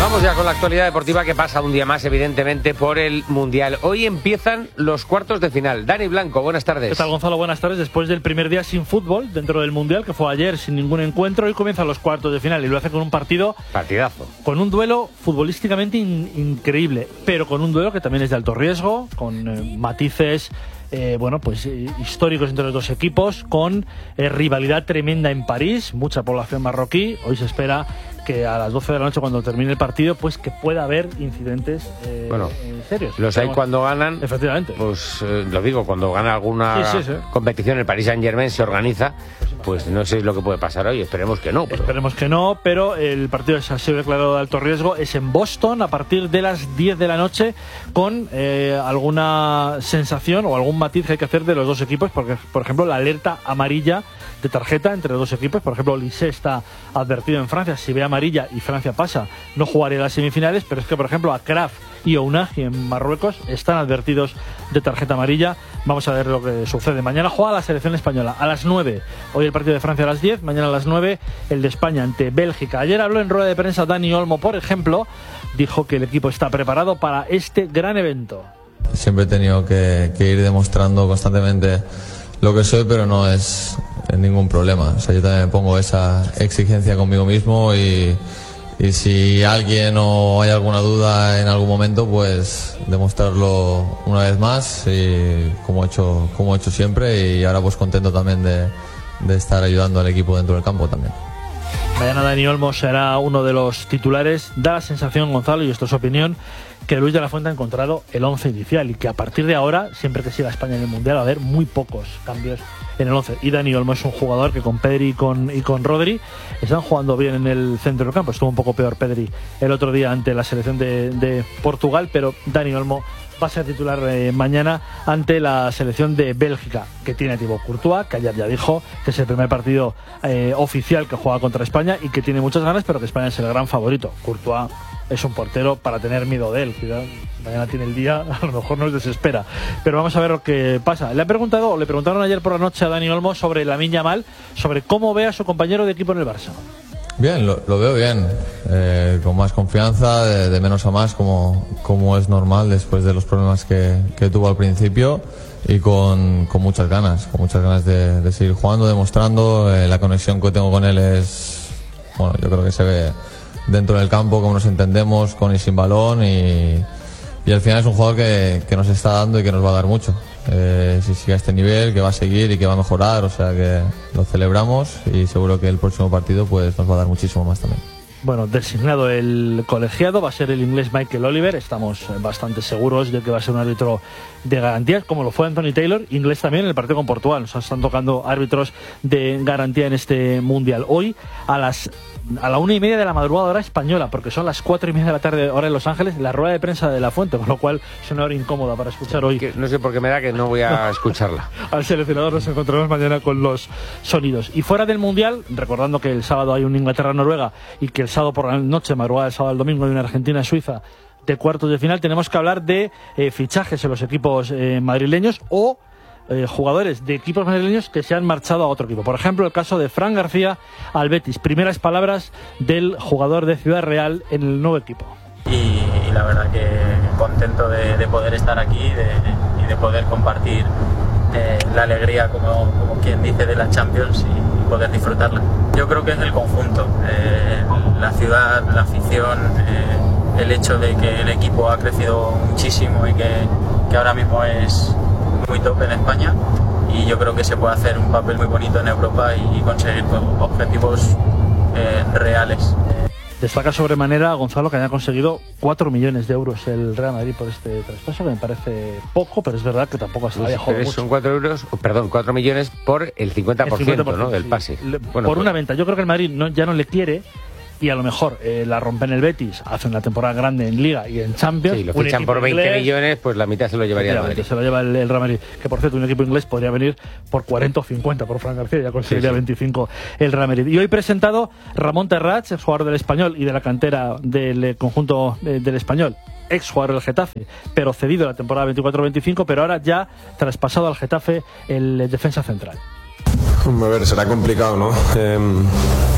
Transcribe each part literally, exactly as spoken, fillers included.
Vamos ya con la actualidad deportiva que pasa un día más, evidentemente, por el Mundial. Hoy empiezan los cuartos de final. Dani Blanco, buenas tardes. ¿Qué tal, Gonzalo? Buenas tardes. Después del primer día sin fútbol dentro del Mundial, que fue ayer sin ningún encuentro, hoy comienzan los cuartos de final y lo hace con un partido... Partidazo. Con un duelo futbolísticamente in- increíble, pero con un duelo que también es de alto riesgo, con eh, matices... Eh, bueno, pues eh, históricos entre los dos equipos, con eh, rivalidad tremenda en París, mucha población marroquí. Hoy se espera que a las doce de la noche, cuando termine el partido, pues que pueda haber incidentes eh, bueno, eh, serios. Los hay cuando ganan. Efectivamente. Pues eh, lo digo, cuando gana alguna sí, sí, sí. competición, el Paris Saint-Germain se organiza, pues no sé lo que puede pasar hoy, esperemos que no. Pero... Esperemos que no, pero el partido ha sido declarado de alto riesgo, es en Boston a partir de las diez de la noche, con eh, alguna sensación o algún matiz que hay que hacer de los dos equipos, porque, por ejemplo, la alerta amarilla de tarjeta entre los dos equipos. Por ejemplo, Olise está advertido en Francia, si ve amarilla y Francia pasa, no jugaría las semifinales, pero es que, por ejemplo, a Kraf y Ounahi en Marruecos están advertidos de tarjeta amarilla. Vamos a ver lo que sucede. Mañana juega la selección española a las nueve. Hoy el partido de Francia a las diez, mañana a las nueve el de España ante Bélgica. Ayer habló en rueda de prensa Dani Olmo, por ejemplo, dijo que el equipo está preparado para este gran evento. Siempre he tenido que, que ir demostrando constantemente lo que soy, pero no es ningún problema. O sea, yo también me pongo esa exigencia conmigo mismo y, y si alguien o hay alguna duda en algún momento, pues demostrarlo una vez más, y como he hecho, como he hecho siempre, y ahora pues contento también de, de estar ayudando al equipo dentro del campo también. Mañana Dani Olmo será uno de los titulares. Da la sensación, Gonzalo, y esto es opinión, que Luis de la Fuente ha encontrado el once inicial y que a partir de ahora, siempre que siga España en el Mundial, va a haber muy pocos cambios en el once. Y Dani Olmo es un jugador que con Pedri y con, y con Rodri están jugando bien en el centro del campo. Estuvo un poco peor Pedri el otro día ante la selección de, de Portugal, pero Dani Olmo va a ser titular eh, mañana ante la selección de Bélgica, que tiene a Thibaut Courtois, que ayer ya dijo que es el primer partido eh, oficial que juega contra España y que tiene muchas ganas, pero que España es el gran favorito. Courtois es un portero para tener miedo de él. Cuidado, mañana tiene el día, a lo mejor nos desespera. Pero vamos a ver lo que pasa. Le ha preguntado, o le preguntaron ayer por la noche a Dani Olmo sobre Lamine Yamal, sobre cómo ve a su compañero de equipo en el Barça. Bien, lo, lo veo bien, eh, con más confianza, de, de menos a más, como, como es normal después de los problemas que, que tuvo al principio, y con, con muchas ganas, con muchas ganas de, de seguir jugando, demostrando. Eh, la conexión que tengo con él es, bueno, yo creo que se ve dentro del campo, cómo nos entendemos con y sin balón, y, y al final es un jugador que, que nos está dando y que nos va a dar mucho. Eh, si sigue a este nivel, que va a seguir y que va a mejorar, o sea que lo celebramos, y seguro que el próximo partido pues nos va a dar muchísimo más también. Bueno, designado el colegiado va a ser el inglés Michael Oliver. Estamos bastante seguros de que va a ser un árbitro de garantías, como lo fue Anthony Taylor, inglés también en el partido con Portugal. Nos están tocando árbitros de garantía en este Mundial. Hoy a las a la una y media de la madrugada hora española, porque son las cuatro y media de la tarde hora en Los Ángeles, la rueda de prensa de La Fuente, con lo cual es una hora incómoda para escuchar hoy. Que no sé por qué me da que no voy a escucharla. Al seleccionador. Nos encontraremos mañana con los sonidos. Y fuera del Mundial, recordando que el sábado hay un Inglaterra-Noruega y que el sábado por la noche, madrugada del sábado al domingo, hay una Argentina-Suiza de cuartos de final, tenemos que hablar de eh, fichajes en los equipos eh, madrileños o Eh, jugadores de equipos madrileños que se han marchado a otro equipo. Por ejemplo, el caso de Fran García al Betis. Primeras palabras del jugador de Ciudad Real en el nuevo equipo. Y, y la verdad que contento de, de poder estar aquí de, y de poder compartir eh, la alegría, como, como quien dice, de la Champions, y, y poder disfrutarla. Yo creo que es el conjunto, eh, la ciudad, la afición, eh, el hecho de que el equipo ha crecido muchísimo y que, que ahora mismo es muy top en España, y yo creo que se puede hacer un papel muy bonito en Europa y conseguir objetivos eh, reales. Destaca sobremanera, Gonzalo, que haya conseguido cuatro millones de euros el Real Madrid por este traspaso, que me parece poco, pero es verdad que tampoco se haya jugado mucho. Son cuatro euros, perdón, cuatro millones por el cincuenta por ciento, el cincuenta por ciento, ¿no?, del pase. Sí. Bueno, por pues, una venta. Yo creo que el Madrid no, ya no le quiere, y a lo mejor eh, la rompe en el Betis, hace una temporada grande en Liga y en Champions. Sí, lo fichan por veinte inglés, millones, pues la mitad se lo llevaría el Madrid. Se lo lleva el, el Real Madrid. Que por cierto, un equipo inglés podría venir por cuarenta o cincuenta por Fran García, ya conseguiría sí, sí. veinticinco el Real Madrid. Y hoy presentado Ramón Terrats, ex jugador del Español y de la cantera del conjunto eh, del Español, ex jugador del Getafe, pero cedido la temporada veinticuatro veinticinco, pero ahora ya traspasado al Getafe el defensa central. A ver, será complicado, ¿no? Eh...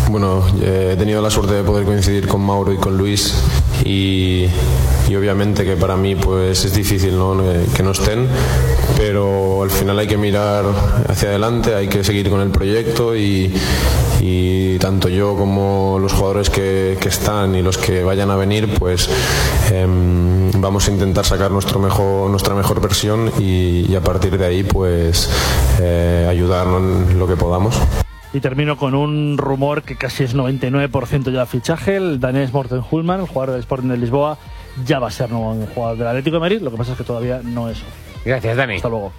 bueno, he tenido la suerte de poder coincidir con Mauro y con Luis y, y obviamente que para mí pues es difícil, ¿no?, que no estén, pero al final hay que mirar hacia adelante, hay que seguir con el proyecto y, y tanto yo como los jugadores que, que están y los que vayan a venir pues eh, vamos a intentar sacar nuestro mejor, nuestra mejor versión y, y a partir de ahí pues eh, ayudarnos en lo que podamos. Y termino con un rumor que casi es noventa y nueve por ciento ya fichaje. El danés Morten Hulman, el jugador del Sporting de Lisboa, ya va a ser nuevo jugador del Atlético de Madrid. Lo que pasa es que todavía no es oficial. Gracias, Dani. Hasta luego.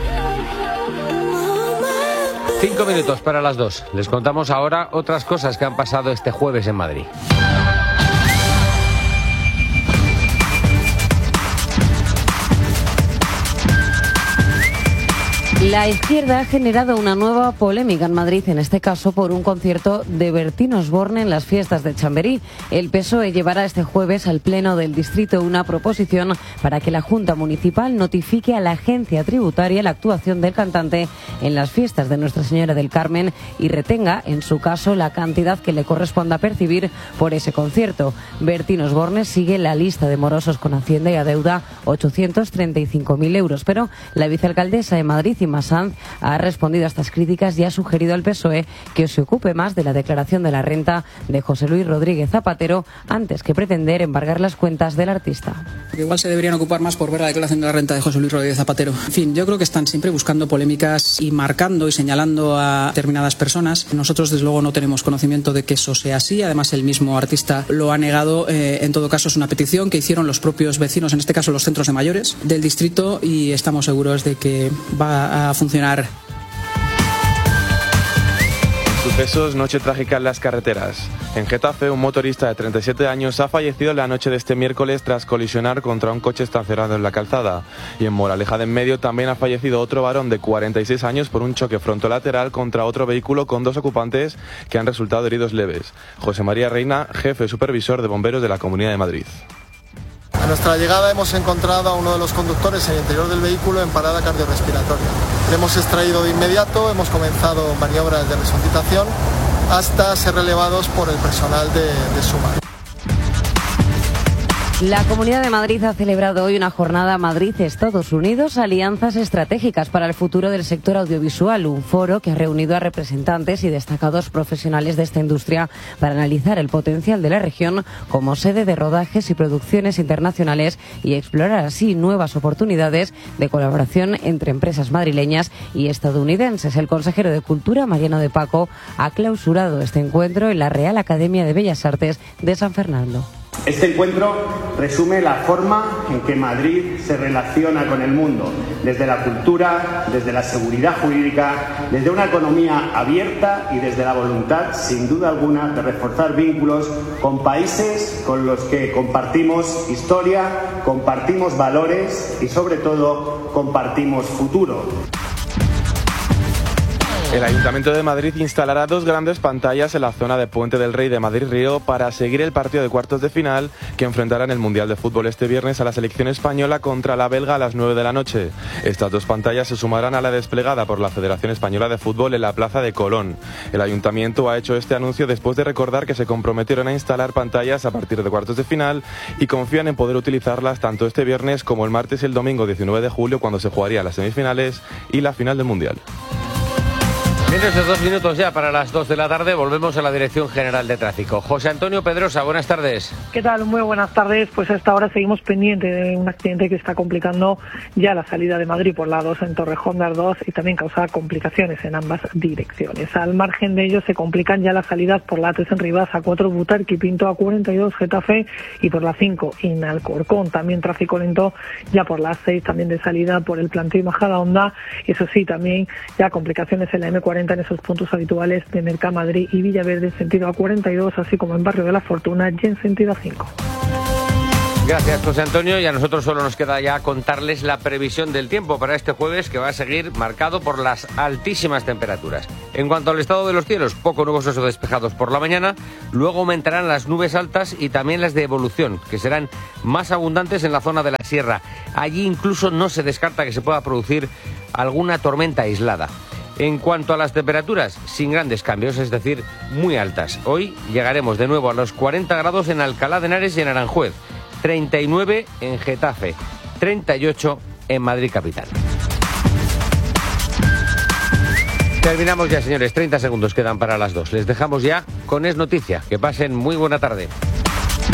Cinco minutos para las dos. Les contamos ahora otras cosas que han pasado este jueves en Madrid. La izquierda ha generado una nueva polémica en Madrid, en este caso por un concierto de Bertín Osborne en las fiestas de Chamberí. El P S O E llevará este jueves al Pleno del Distrito una proposición para que la Junta Municipal notifique a la agencia tributaria la actuación del cantante en las fiestas de Nuestra Señora del Carmen y retenga, en su caso, la cantidad que le corresponda percibir por ese concierto. Bertín Osborne sigue la lista de morosos con Hacienda y adeuda ochocientos treinta y cinco mil euros, pero la vicealcaldesa de Madrid, Sanz, ha respondido a estas críticas y ha sugerido al P S O E que se ocupe más de la declaración de la renta de José Luis Rodríguez Zapatero antes que pretender embargar las cuentas del artista. Igual se deberían ocupar más por ver la declaración de la renta de José Luis Rodríguez Zapatero. En fin, yo creo que están siempre buscando polémicas y marcando y señalando a determinadas personas. Nosotros, desde luego, no tenemos conocimiento de que eso sea así. Además, el mismo artista lo ha negado. Eh, en todo caso, es una petición que hicieron los propios vecinos, en este caso los centros de mayores del distrito, y estamos seguros de que va a a funcionar. Sucesos, noche trágica en las carreteras. En Getafe, un motorista de treinta y siete años ha fallecido la noche de este miércoles tras colisionar contra un coche estacionado en la calzada. Y en Moraleja de Enmedio también ha fallecido otro varón de cuarenta y seis años por un choque frontolateral contra otro vehículo con dos ocupantes que han resultado heridos leves. José María Reina, jefe supervisor de bomberos de la Comunidad de Madrid. A nuestra llegada hemos encontrado a uno de los conductores en el interior del vehículo en parada cardiorrespiratoria. Le hemos extraído de inmediato, hemos comenzado maniobras de resucitación hasta ser relevados por el personal de, de SUMA. La Comunidad de Madrid ha celebrado hoy una jornada Madrid-Estados Unidos, alianzas estratégicas para el futuro del sector audiovisual, un foro que ha reunido a representantes y destacados profesionales de esta industria para analizar el potencial de la región como sede de rodajes y producciones internacionales y explorar así nuevas oportunidades de colaboración entre empresas madrileñas y estadounidenses. El consejero de Cultura, Mariano de Paco, ha clausurado este encuentro en la Real Academia de Bellas Artes de San Fernando. Este encuentro resume la forma en que Madrid se relaciona con el mundo, desde la cultura, desde la seguridad jurídica, desde una economía abierta y desde la voluntad, sin duda alguna, de reforzar vínculos con países con los que compartimos historia, compartimos valores y, sobre todo, compartimos futuro. El Ayuntamiento de Madrid instalará dos grandes pantallas en la zona de Puente del Rey de Madrid-Río para seguir el partido de cuartos de final que enfrentarán el Mundial de Fútbol este viernes a la selección española contra la belga a las nueve de la noche. Estas dos pantallas se sumarán a la desplegada por la Federación Española de Fútbol en la Plaza de Colón. El Ayuntamiento ha hecho este anuncio después de recordar que se comprometieron a instalar pantallas a partir de cuartos de final y confían en poder utilizarlas tanto este viernes como el martes y el domingo diecinueve de julio, cuando se jugaría las semifinales y la final del Mundial. Menos de dos minutos ya para las dos de la tarde, volvemos a la Dirección General de Tráfico. José Antonio Pedrosa, buenas tardes. ¿Qué tal? Muy buenas tardes. Pues a esta hora seguimos pendiente de un accidente que está complicando ya la salida de Madrid por la dos en Torrejón de Ardoz y también causa complicaciones en ambas direcciones. Al margen de ello se complican ya las salidas por la A tres en Rivas, A cuatro Butarque, Pinto, A cuarenta y dos Getafe y por la cinco en Alcorcón. También tráfico lento ya por la seis, también de salida por el Planteo y Majadahonda. Eso sí, también ya complicaciones en la eme cuarenta en esos puntos habituales de Mercamadrid y Villaverde en sentido A cuarenta y dos, así como en Barrio de la Fortuna y en sentido A cinco. Gracias, José Antonio, y a nosotros solo nos queda ya contarles la previsión del tiempo para este jueves, que va a seguir marcado por las altísimas temperaturas. En cuanto al estado de los cielos, poco nubosos o despejados por la mañana, luego aumentarán las nubes altas y también las de evolución, que serán más abundantes en la zona de la sierra. Allí incluso no se descarta que se pueda producir alguna tormenta aislada. En cuanto a las temperaturas, sin grandes cambios, es decir, muy altas. Hoy llegaremos de nuevo a los cuarenta grados en Alcalá de Henares y en Aranjuez, treinta y nueve en Getafe, treinta y ocho en Madrid capital. Terminamos ya, señores. treinta segundos quedan para las dos. Les dejamos ya con Es Noticia. Que pasen muy buena tarde.